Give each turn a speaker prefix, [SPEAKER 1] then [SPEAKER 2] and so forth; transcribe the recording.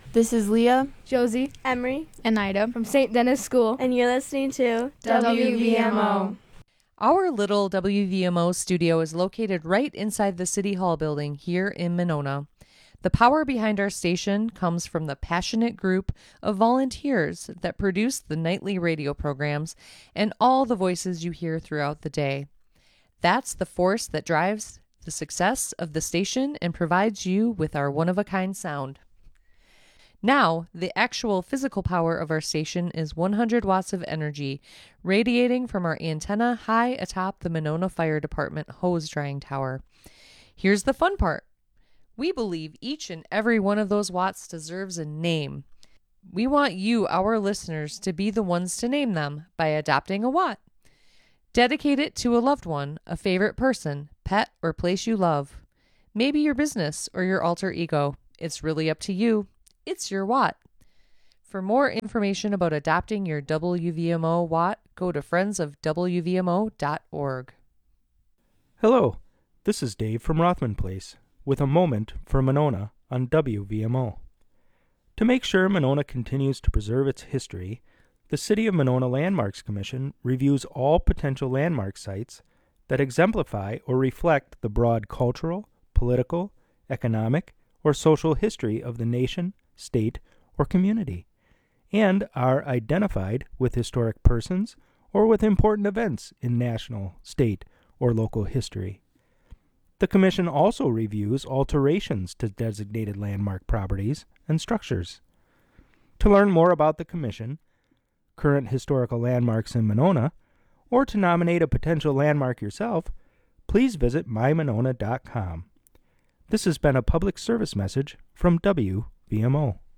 [SPEAKER 1] This is Leah,
[SPEAKER 2] Josie,
[SPEAKER 3] Emery,
[SPEAKER 4] and Ida
[SPEAKER 2] from St. Dennis School,
[SPEAKER 3] and you're listening to
[SPEAKER 1] WVMO.
[SPEAKER 5] Our little WVMO studio is located right inside the City Hall building here in Monona. The power behind our station comes from the passionate group of volunteers that produce the nightly radio programs and all the voices you hear throughout the day. That's the force that drives the success of the station and provides you with our one-of-a-kind sound. Now, the actual physical power of our station is 100 watts of energy radiating from our antenna high atop the Monona Fire Department hose drying tower. Here's the fun part. We believe each and every one of those watts deserves a name. We want you, our listeners, to be the ones to name them by adopting a watt. Dedicate it to a loved one, a favorite person, pet, or place you love. Maybe your business or your alter ego. It's really up to you. It's your watt. For more information about adopting your WVMO watt, go to friendsofwvmo.org.
[SPEAKER 6] Hello, this is Dave from Rothman Place with a moment for Monona on WVMO. To make sure Monona continues to preserve its history, the City of Monona Landmarks Commission reviews all potential landmark sites that exemplify or reflect the broad cultural, political, economic, or social history of the nation, state, or community, and are identified with historic persons or with important events in national, state, or local history. The Commission also reviews alterations to designated landmark properties and structures. To learn more about the Commission, current historical landmarks in Monona, or to nominate a potential landmark yourself, please visit mymonona.com. This has been a public service message from WVMO.